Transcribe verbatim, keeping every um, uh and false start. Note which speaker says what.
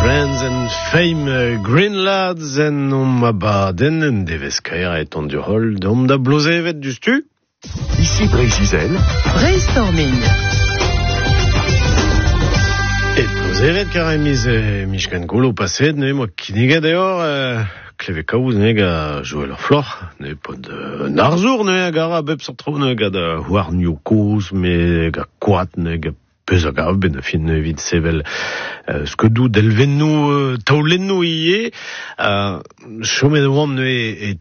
Speaker 1: Friends and Fame uh, Green Lads en om abaden en devez kaer et an du hol d'om da blozevet du stu.
Speaker 2: Ici Bray-Gisèle.
Speaker 3: Brainstorming.
Speaker 1: Et blozevet kar emiz e Michken Golo paset, ne moi kiniget eo euh, kleve kaouz ne ga jouer leur flor, ne pod euh, narzour ne ga ra bep sortro ne ga da war niokoz, me ga kwat ne ga peus a gav ben a fin vid sevel euh, skedou delvennou euh, taoulennou ie euh, chomet oam ne e